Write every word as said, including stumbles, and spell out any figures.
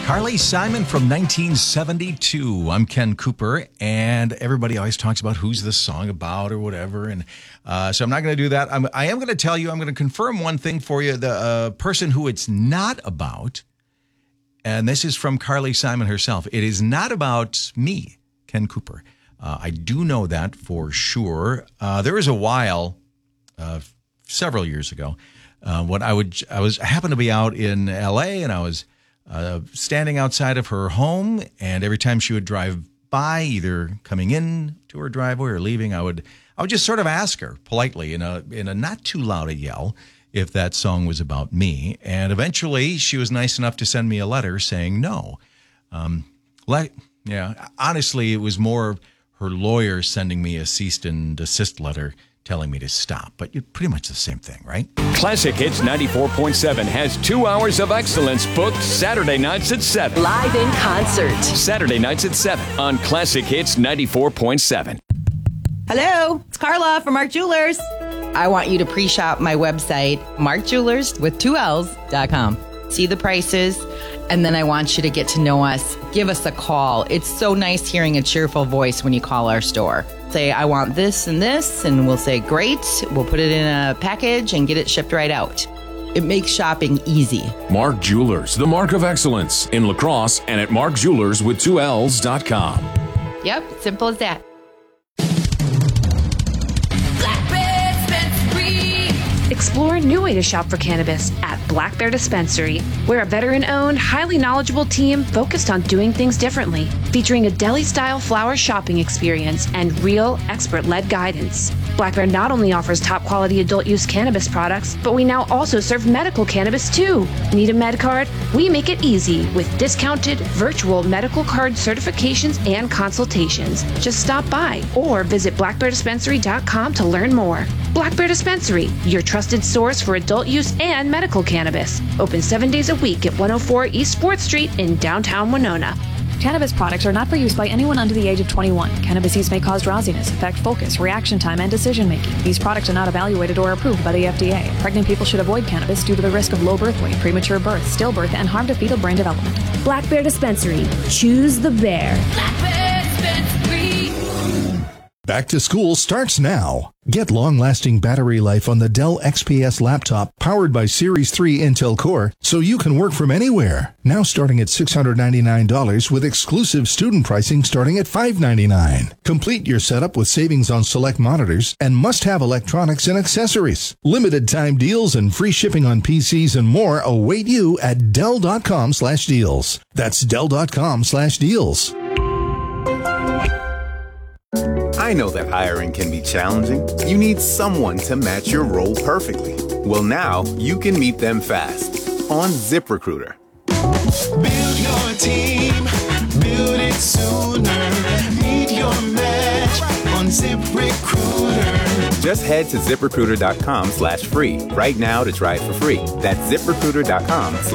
Carly Simon from nineteen seventy-two. I'm Ken Cooper, and everybody always talks about who's the song about or whatever, and uh, so I'm not going to do that. I'm, I am going to tell you, I'm going to confirm one thing for you, the uh, person who it's not about, and this is from Carly Simon herself. It is not about me, Ken Cooper. Uh, I do know that for sure. Uh, there was a while, uh, several years ago, uh, when I would I was I happened to be out in L A, and I was Uh, standing outside of her home, and every time she would drive by, either coming in to her driveway or leaving, I would I would just sort of ask her politely in a in a not too loud a yell if that song was about me. And eventually, she was nice enough to send me a letter saying no. Um, let yeah, honestly, it was more her lawyer sending me a cease and desist letter telling me to stop, but you're pretty much the same thing, right? Classic Hits ninety-four point seven has two hours of excellence booked Saturday nights at seven. Live in concert. Saturday nights at seven on Classic Hits ninety-four point seven. Hello, it's Carla from Mark Jewelers. I want you to pre-shop my website, mark jewelers with two L's dot com. See the prices, and then I want you to get to know us. Give us a call. It's so nice hearing a cheerful voice when you call our store. Say, I want this and this, and we'll say, great. We'll put it in a package and get it shipped right out. It makes shopping easy. Mark Jewelers, the mark of excellence in La Crosse and at mark jewelers with two L's dot com. Yep, simple as that. Explore a new way to shop for cannabis at Black Bear Dispensary. We're a veteran-owned, highly knowledgeable team focused on doing things differently, featuring a deli-style flower shopping experience and real expert-led guidance. Black Bear not only offers top-quality adult-use cannabis products, but we now also serve medical cannabis too. Need a med card? We make it easy with discounted virtual medical card certifications and consultations. Just stop by or visit black bear dispensary dot com to learn more. Black Bear Dispensary, your trusted source for adult use and medical cannabis. Open seven days a week at one oh four East fourth Street in downtown Winona. Cannabis products are not for use by anyone under the age of twenty-one. Cannabis use may cause drowsiness, affect focus, reaction time, and decision making. These products are not evaluated or approved by the F D A. Pregnant people should avoid cannabis due to the risk of low birth weight, premature birth, stillbirth, and harm to fetal brain development. Black Bear Dispensary. Choose the bear. Black Bear Dispensary. Back to school starts now. Get long-lasting battery life on the Dell X P S laptop powered by Series three Intel Core so you can work from anywhere. Now starting at six hundred ninety-nine dollars with exclusive student pricing starting at five hundred ninety-nine dollars. Complete your setup with savings on select monitors and must-have electronics and accessories. Limited time deals and free shipping on P Cs and more await you at Dell.com slash deals. That's Dell.com slash deals. I know that hiring can be challenging. You need someone to match your role perfectly. Well, now you can meet them fast on ZipRecruiter. Build your team, build it sooner. Meet your match on ZipRecruiter. Just head to ZipRecruiter.com slash free right now to try it for free. That's ZipRecruiter.com slash